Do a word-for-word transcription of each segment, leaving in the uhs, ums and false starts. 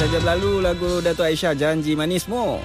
saja berlalu lagu Dato' Aisyah, Janji Manismu.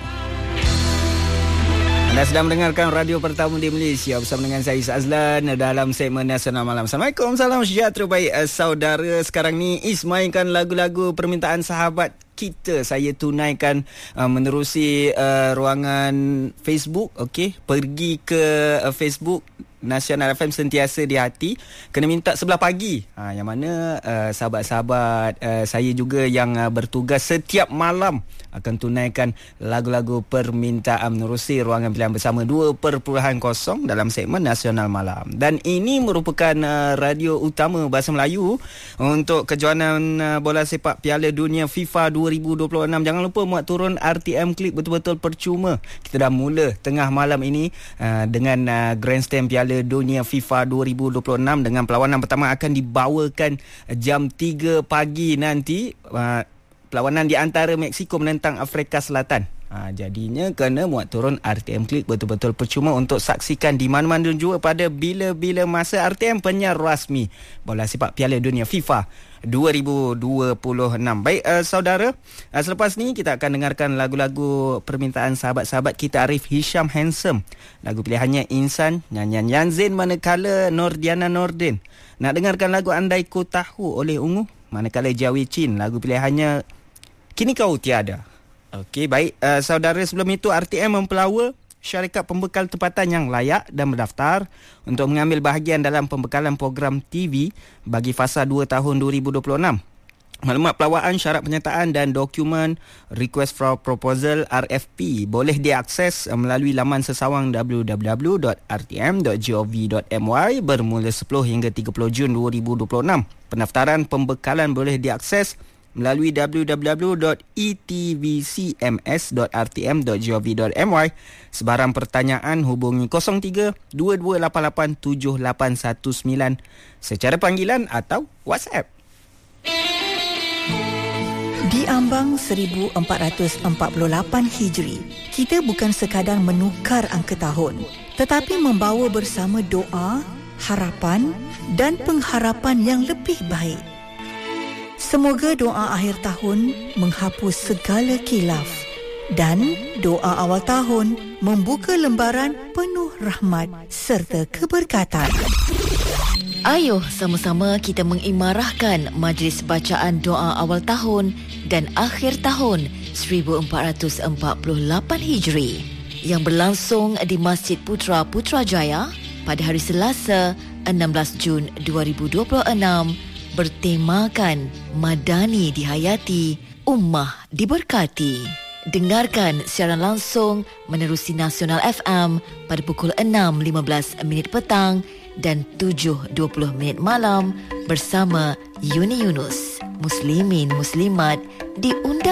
Anda sedang mendengarkan radio pertama di Malaysia bersama dengan saya Is Azlan dalam segmen Nasional Malam. Assalamualaikum, salam sejahtera baik uh, saudara. Sekarang ni Is mainkan lagu-lagu permintaan sahabat kita. Saya tunaikan uh, menerusi uh, ruangan Facebook. Okey, pergi ke uh, Facebook Nasional F M Sentiasa di Hati. Kena minta sebelah pagi, ha, yang mana uh, sahabat-sahabat uh, saya juga yang uh, bertugas setiap malam akan tunaikan lagu-lagu permintaan menerusi ruangan pilihan bersama dua perpuluhan kosong dalam segmen Nasional Malam. Dan ini merupakan uh, radio utama bahasa Melayu untuk kejohanan uh, bola sepak Piala Dunia FIFA dua ribu dua puluh enam. Jangan lupa muat turun R T M Klik, betul-betul percuma. Kita dah mula tengah malam ini uh, dengan uh, Grandstand Piala Dunia FIFA dua ribu dua puluh enam dengan perlawanan pertama akan dibawakan jam tiga pagi nanti. Uh, perlawanan di antara Mexico menentang Afrika Selatan. Ha, jadinya kena muat turun R T M Klik, betul-betul percuma untuk saksikan di mana-mana juga pada bila-bila masa. R T M penyiar rasmi bola sepak Piala Dunia FIFA dua ribu dua puluh enam. Baik uh, saudara, uh, selepas ni kita akan dengarkan lagu-lagu permintaan sahabat-sahabat kita. Arif Hisham Handsome, lagu pilihannya Insan, nyanyian Yanzin manakala Nordiana Nordin. Nak dengarkan lagu Andai Ku Tahu oleh Ungu, manakala Jawi Chin, lagu pilihannya Kini Kau Tiada. Okey, baik uh, saudara, sebelum itu R T M mempelawa syarikat pembekal tempatan yang layak dan berdaftar untuk mengambil bahagian dalam pembekalan program T V bagi fasa dua tahun dua ribu dua puluh enam. Maklumat pelawaan, syarat penyertaan dan dokumen Request for Proposal R F P boleh diakses melalui laman sesawang w w w dot r t m dot gov dot m y bermula sepuluh hingga tiga puluh Jun dua ribu dua puluh enam. Pendaftaran pembekalan boleh diakses melalui w w w dot e t v c m s dot r t m dot gov dot m y. Sebarang pertanyaan hubungi kosong tiga dua dua lapan lapan tujuh lapan satu sembilan secara panggilan atau WhatsApp. Di ambang seribu empat ratus empat puluh lapan Hijri, kita bukan sekadar menukar angka tahun, tetapi membawa bersama doa, harapan dan pengharapan yang lebih baik. Semoga doa akhir tahun menghapus segala khilaf dan doa awal tahun membuka lembaran penuh rahmat serta keberkatan. Ayuh sama-sama kita mengimarahkan majlis bacaan doa awal tahun dan akhir tahun seribu empat ratus empat puluh lapan Hijri yang berlangsung di Masjid Putra Putrajaya pada hari Selasa enam belas Jun dua ribu dua puluh enam bertemakan Madani dihayati, Ummah diberkati. Dengarkan siaran langsung menerusi Nasional F M pada pukul enam lima belas minit petang dan tujuh dua puluh minit malam bersama Yuni Yunus. Muslimin Muslimat diundang